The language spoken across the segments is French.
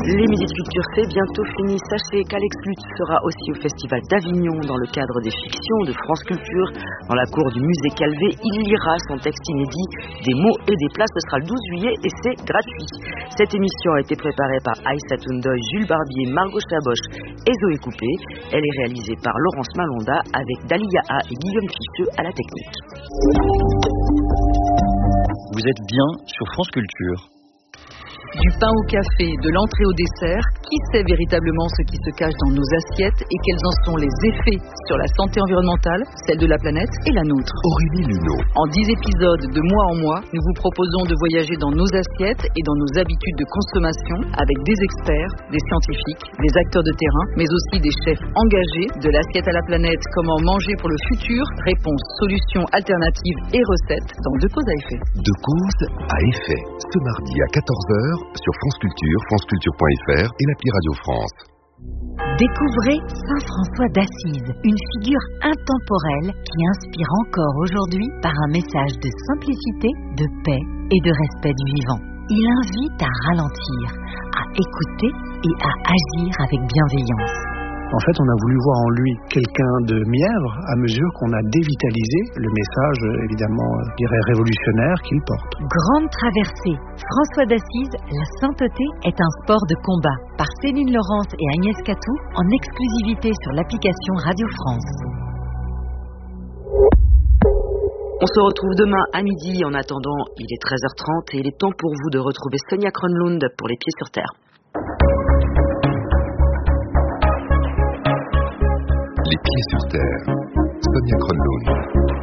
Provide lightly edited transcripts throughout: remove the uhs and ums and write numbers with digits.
Les Midi de Culture, c'est bientôt fini. Sachez qu'Alex Lutz sera aussi au Festival d'Avignon dans le cadre des fictions de France Culture. Dans la cour du musée Calvé, il lira son texte inédit Des mots et des places. Ce sera le 12 juillet et c'est gratuit. Cette émission a été préparée par Aïssa Toundoy, Jules Barbier, Margot Chaboch et Zoé Coupé. Elle est réalisée par Laurence Malonda avec Dalia A et Guillaume Ficheux à la technique. Vous êtes bien sur France Culture. Du pain au café, de l'entrée au dessert, qui sait véritablement ce qui se cache dans nos assiettes et quels en sont les effets sur la santé environnementale, celle de la planète et la nôtre. Aurélie Luneau. En 10 épisodes de mois en mois, nous vous proposons de voyager dans nos assiettes et dans nos habitudes de consommation avec des experts, des scientifiques, des acteurs de terrain, mais aussi des chefs engagés. De l'assiette à la planète, comment manger pour le futur, réponses, solutions alternatives et recettes dans De Cause à Effet. De Cause à Effet, ce mardi à 14h sur France Culture, franceculture.fr et l'appli Radio France. Découvrez Saint François d'Assise, une figure intemporelle qui inspire encore aujourd'hui par un message de simplicité, de paix et de respect du vivant. Il invite à ralentir, à écouter et à agir avec bienveillance. En fait, on a voulu voir en lui quelqu'un de mièvre à mesure qu'on a dévitalisé le message, évidemment, je dirais révolutionnaire qu'il porte. Grande traversée. François d'Assise, la sainteté est un sport de combat. Par Céline Laurence et Agnès Catou, en exclusivité sur l'application Radio France. On se retrouve demain à midi. En attendant, il est 13h30 et il est temps pour vous de retrouver Sonia Kronlund pour Les Pieds sur Terre. Les Pieds sur Terre, Sonia Kronlund.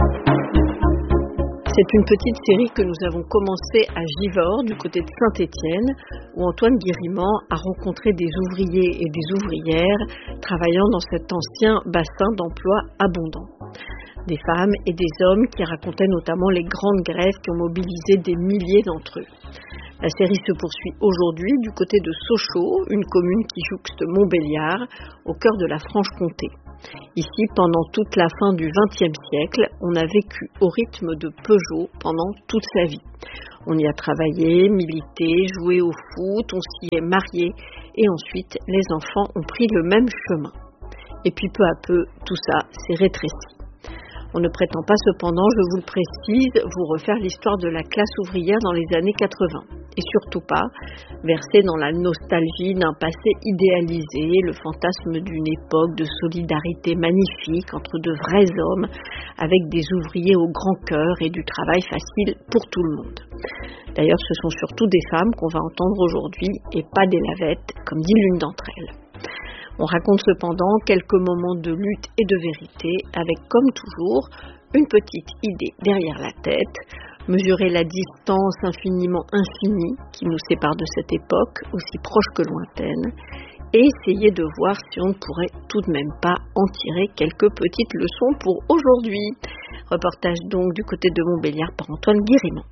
C'est une petite série que nous avons commencée à Givors, du côté de Saint-Étienne, où Antoine Guérimant a rencontré des ouvriers et des ouvrières travaillant dans cet ancien bassin d'emploi abondant. Des femmes et des hommes qui racontaient notamment les grandes grèves qui ont mobilisé des milliers d'entre eux. La série se poursuit aujourd'hui du côté de Sochaux, une commune qui jouxte Montbéliard, au cœur de la Franche-Comté. Ici, pendant toute la fin du XXe siècle, on a vécu au rythme de Peugeot pendant toute sa vie. On y a travaillé, milité, joué au foot, on s'y est marié et ensuite les enfants ont pris le même chemin. Et puis peu à peu, tout ça s'est rétréci. On ne prétend pas cependant, je vous le précise, vous refaire l'histoire de la classe ouvrière dans les années 80. Et surtout pas verser dans la nostalgie d'un passé idéalisé, le fantasme d'une époque de solidarité magnifique entre de vrais hommes, avec des ouvriers au grand cœur et du travail facile pour tout le monde. D'ailleurs, ce sont surtout des femmes qu'on va entendre aujourd'hui et pas des lavettes, comme dit l'une d'entre elles. On raconte cependant quelques moments de lutte et de vérité avec, comme toujours, une petite idée derrière la tête, mesurer la distance infiniment infinie qui nous sépare de cette époque, aussi proche que lointaine, et essayer de voir si on ne pourrait tout de même pas en tirer quelques petites leçons pour aujourd'hui. Reportage donc du côté de Montbéliard par Antoine Guérimant.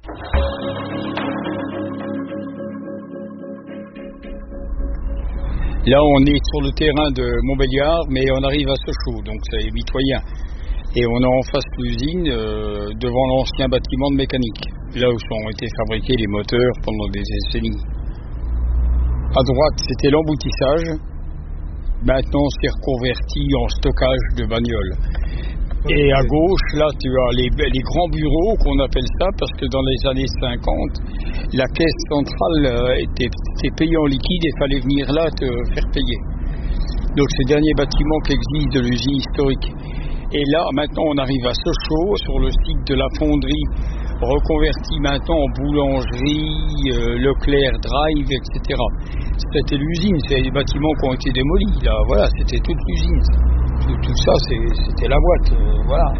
Là, on est sur le terrain de Montbéliard, mais on arrive à Sochaux, donc c'est mitoyen. Et on est en face de l'usine, devant l'ancien bâtiment de mécanique, là où ont été fabriqués les moteurs pendant des décennies. À droite, c'était l'emboutissage. Maintenant, c'est reconverti en stockage de bagnoles. Et à gauche, là, tu as les grands bureaux, qu'on appelle ça, parce que dans les années 50, la caisse centrale était payée en liquide et il fallait venir là te faire payer. Donc, c'est le dernier bâtiment qui existe de l'usine historique. Et là, maintenant, on arrive à Sochaux, sur le site de la fonderie, reconverti maintenant en boulangerie, Leclerc Drive, etc. C'était l'usine, c'est les bâtiments qui ont été démolis. Là, voilà, c'était toute l'usine. Tout ça, c'était la boîte, voilà.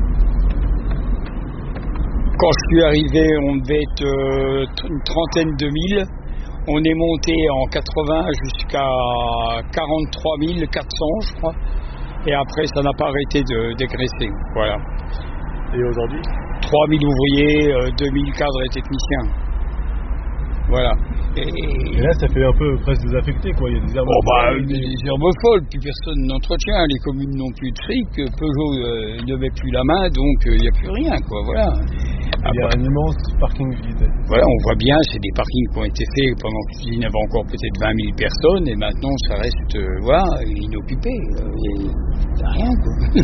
Quand je suis arrivé, on devait être une trentaine de mille. On est monté en 80 jusqu'à 43 400, je crois. Et après, ça n'a pas arrêté de dégraisser, voilà. Et aujourd'hui 3000 ouvriers, 2000 cadres et techniciens. Voilà. Et là, ça fait un peu presque désaffecté, quoi. Il y a des herbes des herbes folles, plus personne n'entretient. Les communes n'ont plus de fric, Peugeot ne met plus la main, donc il n'y a plus rien, quoi. Voilà. Il y a un immense parking vide. Voilà, on voit bien, c'est des parkings qui ont été faits pendant que l'usine avait encore peut-être 20 000 personnes, et maintenant ça reste inoccupé. Il n'y a rien, quoi.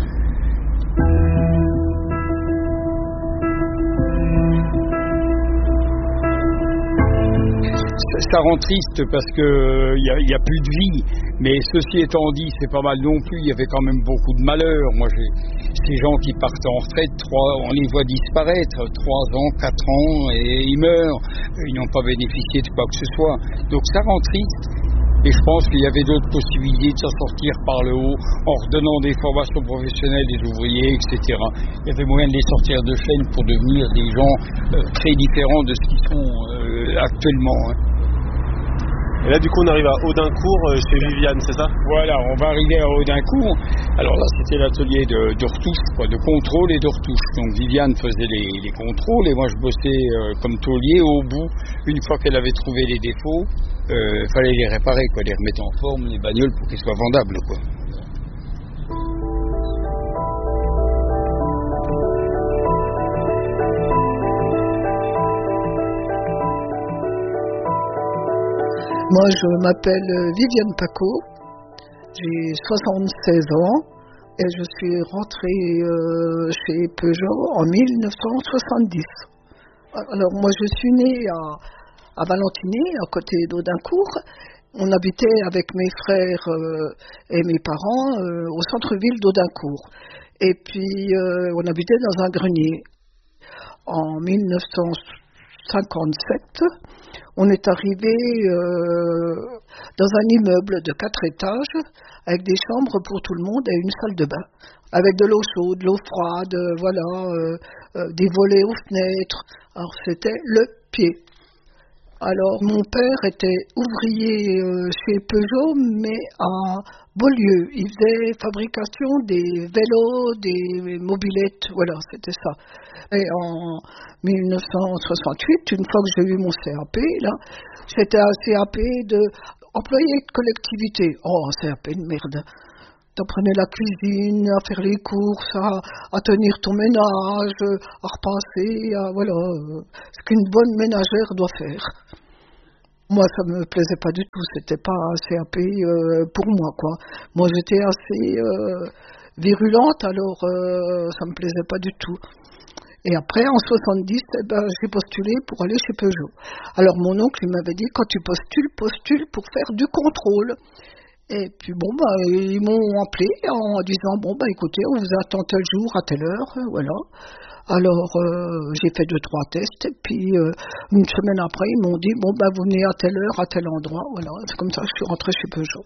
Ça rend triste parce que il y a plus de vie, mais ceci étant dit, c'est pas mal non plus. Il y avait quand même beaucoup de malheurs. Moi, ces gens qui partent en retraite, on les voit disparaître 3 ans, 4 ans, et ils meurent. Ils n'ont pas bénéficié de quoi que ce soit. Donc ça rend triste. Et je pense qu'il y avait d'autres possibilités de s'en sortir par le haut, en redonnant des formations professionnelles des ouvriers, etc. Il y avait moyen de les sortir de chaîne pour devenir des gens très différents de ce qu'ils sont actuellement. Et là, du coup, on arrive à Audincourt chez Viviane, c'est ça? Voilà, on va arriver à Audincourt. Alors là, c'était l'atelier de retouche, de contrôle et de retouche. Donc Viviane faisait les contrôles et moi, je bossais comme taulier au bout. Une fois qu'elle avait trouvé les défauts, fallait les réparer, les remettre en forme, les bagnoles, pour qu'ils soient vendables, quoi. Moi, je m'appelle Viviane Paco, j'ai 76 ans et je suis rentrée chez Peugeot en 1970. Alors moi, je suis née à Valentigney, à côté d'Audincourt. On habitait avec mes frères et mes parents au centre-ville d'Audincourt. Et puis, on habitait dans un grenier. En 1957, on est arrivé dans un immeuble de 4 étages avec des chambres pour tout le monde et une salle de bain avec de l'eau chaude, de l'eau froide, des volets aux fenêtres. Alors c'était le pied. Alors mon père était ouvrier chez Peugeot, mais à Beaulieu. Il faisait fabrication des vélos, des mobylettes, voilà, c'était ça. Et en 1968, une fois que j'ai eu mon CAP, là, c'était un CAP de employé de collectivité. Oh, un CAP de merde. T'apprenais la cuisine, à faire les courses, à tenir ton ménage, à repasser, voilà, ce qu'une bonne ménagère doit faire. Moi, ça me plaisait pas du tout, c'était pas un CAP pour moi, quoi. Moi, j'étais assez virulente, alors ça me plaisait pas du tout. Et après, en 70, j'ai postulé pour aller chez Peugeot. Alors, mon oncle, il m'avait dit, quand tu postule pour faire du contrôle. Et puis, ils m'ont appelé en disant, écoutez, on vous attend tel jour, à telle heure, voilà. Alors, j'ai fait 2-3 tests, et puis, une semaine après, ils m'ont dit, vous venez à telle heure, à tel endroit, voilà. C'est comme ça que je suis rentrée chez Peugeot.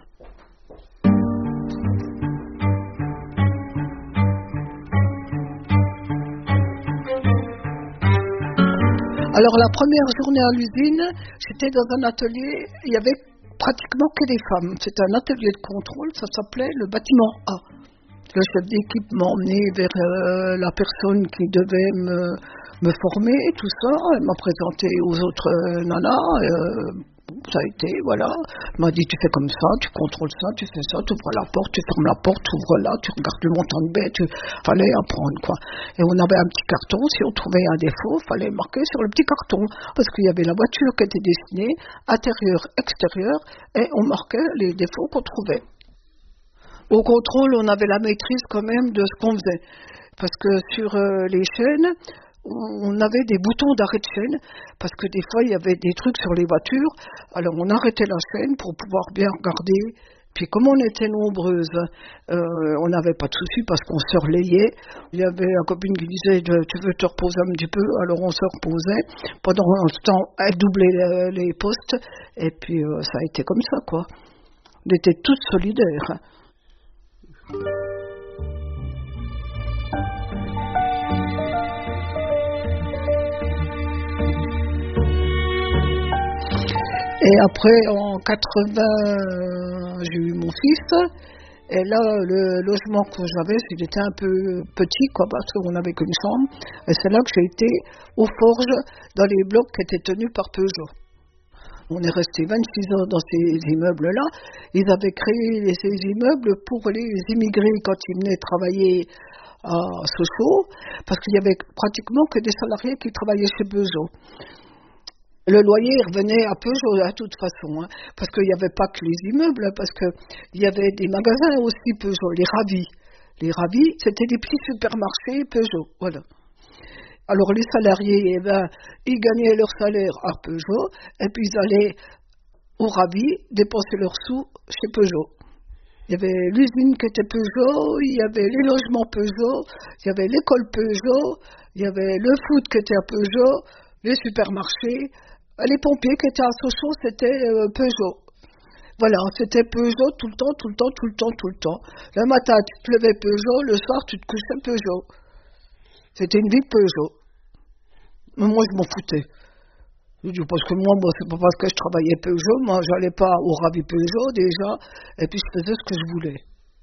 Alors la première journée à l'usine, j'étais dans un atelier, il y avait pratiquement que des femmes. C'était un atelier de contrôle, ça s'appelait le bâtiment A. Le chef d'équipe m'a emmené vers la personne qui devait me former, tout ça. Elle m'a présenté aux autres nanas. Ça a été, voilà. Elle m'a dit, tu fais comme ça, tu contrôles ça, tu fais ça, tu ouvres la porte, tu fermes la porte, tu ouvres là, tu regardes le montant de baie, fallait apprendre, quoi. Et on avait un petit carton, si on trouvait un défaut, fallait marquer sur le petit carton, parce qu'il y avait la voiture qui était dessinée, intérieur, extérieur, et on marquait les défauts qu'on trouvait. Au contrôle, on avait la maîtrise quand même de ce qu'on faisait, parce que sur les chaînes, on avait des boutons d'arrêt de chaîne, parce que des fois, il y avait des trucs sur les voitures. Alors, on arrêtait la chaîne pour pouvoir bien regarder. Puis, comme on était nombreuses, on n'avait pas de soucis parce qu'on se relayait. Il y avait une copine qui disait, tu veux te reposer un petit peu? Alors, on se reposait. Pendant un temps, elle doublait les postes. Et puis, ça a été comme ça, quoi. On était toutes solidaires. Et après, en 80, j'ai eu mon fils. Et là, le logement que j'avais, il était un peu petit, quoi, parce qu'on n'avait qu'une chambre. Et c'est là que j'ai été aux forges, dans les blocs qui étaient tenus par Peugeot. On est resté 26 ans dans ces immeubles-là. Ils avaient créé ces immeubles pour les immigrés quand ils venaient travailler à Sochaux, parce qu'il y avait pratiquement que des salariés qui travaillaient chez Peugeot. Le loyer revenait à Peugeot de toute façon, parce qu'il n'y avait pas que les immeubles, parce qu'il y avait des magasins aussi Peugeot, les Ravis. Les Ravis, c'était des petits supermarchés Peugeot, voilà. Alors les salariés, ils gagnaient leur salaire à Peugeot, et puis ils allaient au Ravis dépenser leurs sous chez Peugeot. Il y avait l'usine qui était Peugeot, il y avait les logements Peugeot, il y avait l'école Peugeot, il y avait le foot qui était à Peugeot, les supermarchés, les pompiers qui étaient à Sochaux, c'était Peugeot. Voilà, c'était Peugeot tout le temps. Le matin, tu te levais Peugeot, le soir, tu te couchais Peugeot. C'était une vie de Peugeot. Mais moi, je m'en foutais. Parce que moi, c'est pas parce que je travaillais Peugeot, moi, j'allais pas au Ravis Peugeot déjà, et puis je faisais ce que je voulais.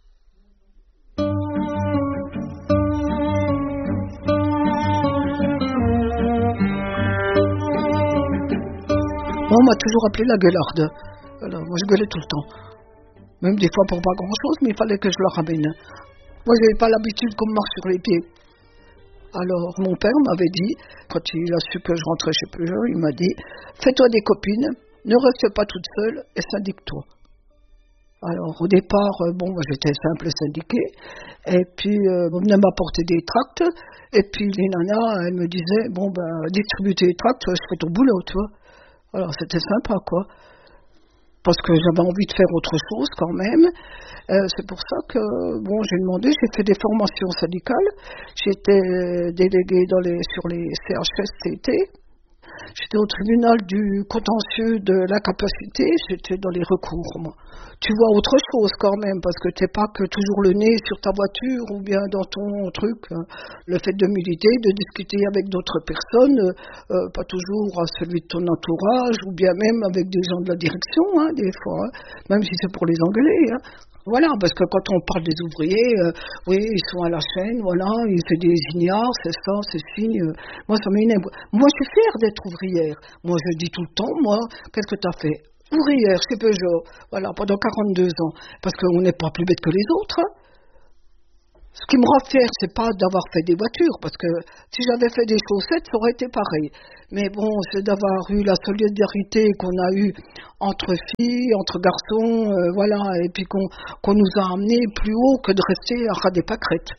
On m'a toujours appelé la gueularde. Alors, moi, je gueulais tout le temps. Même des fois pour pas grand-chose, mais il fallait que je la ramène. Moi, j'avais pas l'habitude qu'on me marche sur les pieds. Alors, mon père m'avait dit, quand il a su que je rentrais chez Peugeot, il m'a dit, fais-toi des copines, ne reste pas toute seule et syndique-toi. Alors, au départ, moi, j'étais simple syndiquée, et puis, on venait m'apporter des tracts, et puis les nanas, elles me disaient, distribue tes tracts, je fais ton boulot, tu vois. Alors, c'était sympa, quoi. Parce que j'avais envie de faire autre chose quand même. C'est pour ça que j'ai demandé, j'ai fait des formations syndicales, j'étais déléguée sur les CHSCT, j'étais au tribunal du contentieux de l'incapacité, j'étais dans les recours, moi. Tu vois autre chose quand même, parce que t'es pas que toujours le nez sur ta voiture ou bien dans ton truc. Le fait de militer, de discuter avec d'autres personnes, pas toujours à celui de ton entourage, ou bien même avec des gens de la direction, des fois, même si c'est pour les engueuler. Voilà, parce que quand on parle des ouvriers, oui, ils sont à la chaîne, voilà, c'est des ignares, c'est ça, c'est ci. Moi, ça m'énerve. Moi, je suis fière d'être ouvrière. Moi, je dis tout le temps, qu'est-ce que tu as fait? Ouvrière chez Peugeot, voilà, pendant 42 ans. Parce qu'on n'est pas plus bête que les autres. Ce qui me rend fière, c'est pas d'avoir fait des voitures, parce que si j'avais fait des chaussettes, ça aurait été pareil. Mais bon, c'est d'avoir eu la solidarité qu'on a eue entre filles, entre garçons, voilà, et puis qu'on nous a amenés plus haut que de rester à ras des pâquerettes.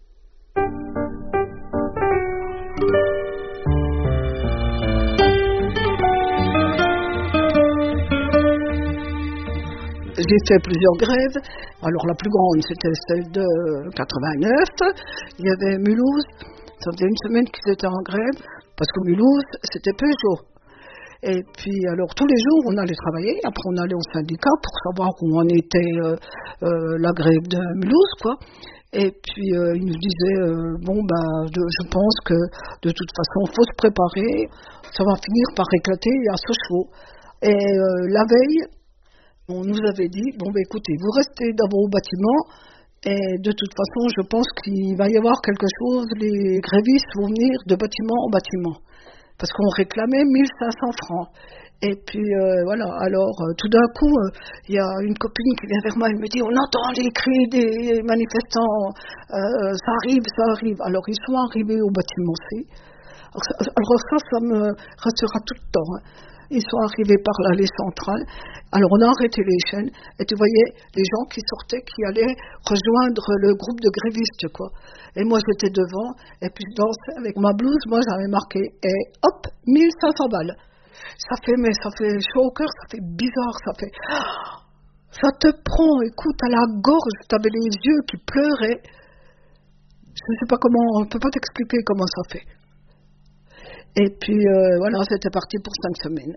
J'ai fait plusieurs grèves. Alors la plus grande, c'était celle de 89. Il y avait Mulhouse. Ça faisait une semaine qu'ils étaient en grève, parce que Mulhouse, c'était Peugeot. Et puis, alors, tous les jours, on allait travailler. Après, on allait au syndicat pour savoir où en était la grève de Mulhouse, quoi. Et puis, ils nous disaient, je pense que, de toute façon, il faut se préparer. Ça va finir par éclater à Sochaux. Et la veille, on nous avait dit, écoutez, vous restez dans vos bâtiments, et de toute façon, je pense qu'il va y avoir quelque chose, les grévistes vont venir de bâtiment en bâtiment. Parce qu'on réclamait 1500 francs. Et puis, voilà, alors, tout d'un coup, il y a une copine qui vient vers moi, elle me dit, on entend les cris des manifestants, ça arrive. Alors, ils sont arrivés au bâtiment C. Alors ça me restera tout le temps, Ils sont arrivés par l'allée centrale. Alors, on a arrêté les chaînes. Et tu voyais les gens qui sortaient, qui allaient rejoindre le groupe de grévistes, quoi. Et moi, j'étais devant. Et puis, je dansais avec ma blouse. Moi, j'avais marqué. Et hop, 1500 balles. Ça fait chaud au cœur. Ça fait bizarre. Ça te prend, écoute, à la gorge. T'avais les yeux qui pleuraient. Je ne sais pas comment. On ne peut pas t'expliquer comment ça fait. Et puis, voilà, c'était parti pour 5 semaines.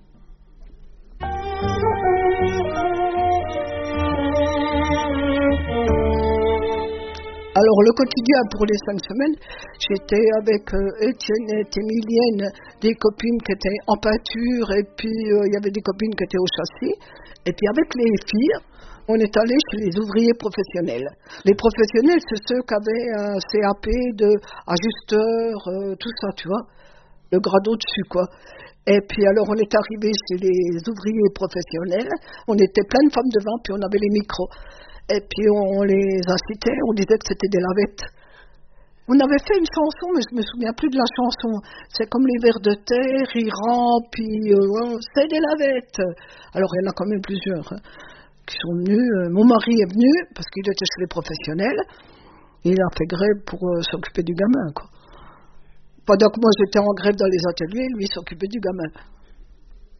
Alors, le quotidien pour les 5 semaines, j'étais avec Étienne et Émilienne, des copines qui étaient en peinture, et puis il y avait des copines qui étaient au châssis. Et puis, avec les filles, on est allé chez les ouvriers professionnels. Les professionnels, c'est ceux qui avaient un CAP d'ajusteur, tout ça, tu vois. le grade au-dessus, quoi. Et puis alors on est arrivé chez les ouvriers professionnels, on était plein de femmes devant, puis on avait les micros. Et puis on les incitait, on disait que c'était des lavettes. On avait fait une chanson, mais je me souviens plus de la chanson. C'est comme les vers de terre, Iran, puis c'est des lavettes. Alors il y en a quand même plusieurs qui sont venus. Mon mari est venu parce qu'il était chez les professionnels. Il a fait grève pour s'occuper du gamin, quoi. Pendant que moi j'étais en grève dans les ateliers, lui s'occupait du gamin.